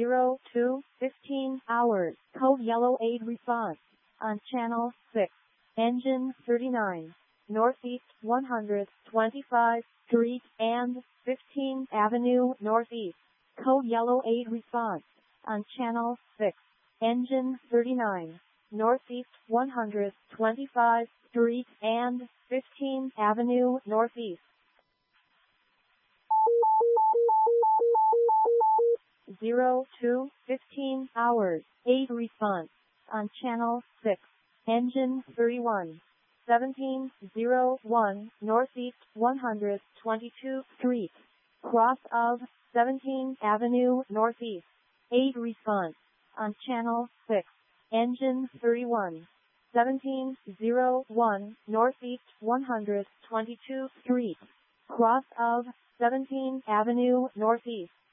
02:15 hours. Code yellow aid response. On channel 6. Engine 39. Northeast 125 Street and 15th Avenue Northeast. Code yellow aid response. On channel 6. Engine 39. Northeast 125 Street and 15th Avenue Northeast. 02:15 hours. Aid response. On channel 6. Engine 31. 1701 Northeast 122 Street. Cross of 17th Avenue Northeast. Aid response. On channel 6. Engine 31. 1701 Northeast 122 Street. Cross of 17th Avenue Northeast.